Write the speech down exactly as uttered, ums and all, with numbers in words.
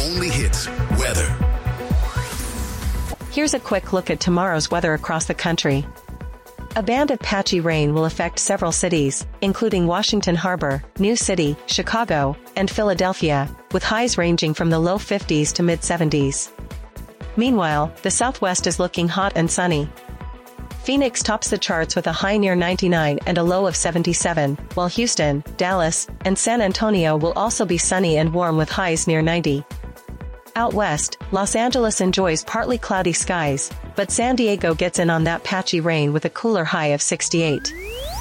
only hits, weather. Here's a quick look at tomorrow's weather across the country. A band of patchy rain will affect several cities, including Washington Harbor, New City, Chicago, and Philadelphia, with highs ranging from the low fifties to mid seventies. Meanwhile, the Southwest is looking hot and sunny. Phoenix tops the charts with a high near ninety-nine and a low of seventy-seven, while Houston, Dallas, and San Antonio will also be sunny and warm with highs near ninety. Out west, Los Angeles enjoys partly cloudy skies, but San Diego gets in on that patchy rain with a cooler high of sixty-eight.